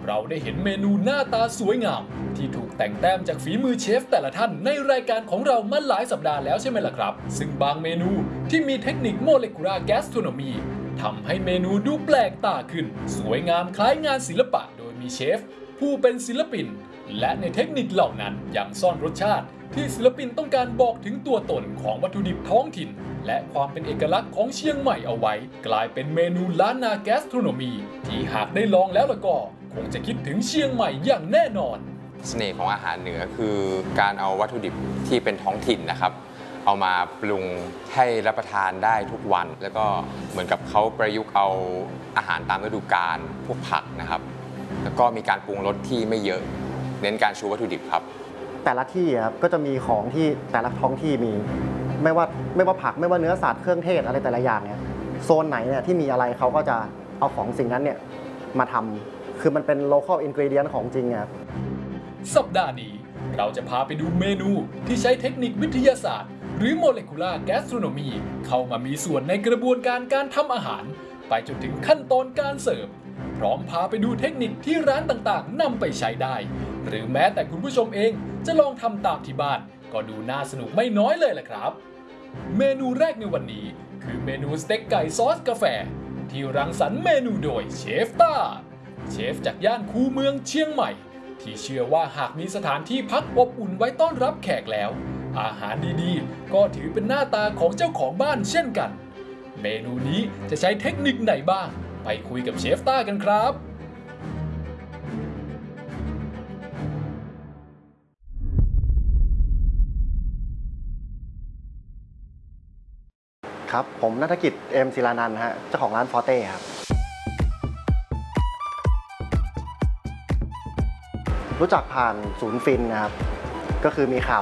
เราได้เห็นเมนูหน้าตาสวยงามที่ถูกแต่งแต้มจากฝีมือเชฟแต่ละท่านในรายการของเรามาหลายสัปดาห์แล้วใช่ไหมล่ะครับซึ่งบางเมนูที่มีเทคนิคโมเลกุลาร์แกสโทรโนมีทำให้เมนูดูแปลกตาขึ้นสวยงามคล้ายงานศิลปะโดยมีเชฟผู้เป็นศิลปินและในเทคนิคเหล่านั้นยังซ่อนรสชาติที่ศิลปินต้องการบอกถึงตัวตนของวัตถุดิบท้องถิ่นและความเป็นเอกลักษณ์ของเชียงใหม่เอาไว้กลายเป็นเมนูล้านนาแกสโทรโนมีที่หากได้ลองแล้วก็คงจะคิดถึงเชียงใหม่อย่างแน่นอนเสน่ห์ของอาหารเหนือคือการเอาวัตถุดิบที่เป็นท้องถิ่นนะครับเอามาปรุงให้รับประทานได้ทุกวันแล้วก็เหมือนกับเขาประยุกต์เอาอาหารตามฤดูกาลพวกผักนะครับแล้วก็มีการปรุงรสที่ไม่เยอะเน้นการชูวัตถุดิบครับแต่ละที่ครับก็จะมีของที่แต่ละท้องที่มีไม่ว่าผักไม่ว่าเนื้อสัตว์เครื่องเทศอะไรแต่ละอย่างเนี่ยโซนไหนเนี่ยที่มีอะไรเขาก็จะเอาของสิ่งนั้นเนี่ยมาทำคือมันเป็น local ingredient ของจริงครับสัปดาห์นี้เราจะพาไปดูเมนูที่ใช้เทคนิควิทยาศาสตร์หรือโมเลกุลาร์แกสโทรโนมีเข้ามามีส่วนในกระบวนการการทำอาหารไปจนถึงขั้นตอนการเสิร์ฟพร้อมพาไปดูเทคนิคที่ร้านต่างๆนำไปใช้ได้หรือแม้แต่คุณผู้ชมเองจะลองทำตามที่บ้านก็ดูน่าสนุกไม่น้อยเลยแหละครับเมนูแรกในวันนี้คือเมนูสเต็กไก่ซอสกาแฟที่รังสรรค์เมนูโดยเชฟต้าเชฟจากย่านคูเมืองเชียงใหม่ที่เชื่อว่าหากมีสถานที่พักอบอุ่นไว้ต้อนรับแขกแล้วอาหารดีๆก็ถือเป็นหน้าตาของเจ้าของบ้านเช่นกันเมนูนี้จะใช้เทคนิคไหนบ้างไปคุยกับเชฟต้ากันครับครับผมณัฐกิจเอ็มศิลานันท์ฮะเจ้าของร้านฟอร์เต้ครับรู้จักผ่านศูนย์ฟินนะครับก็คือมีข่าว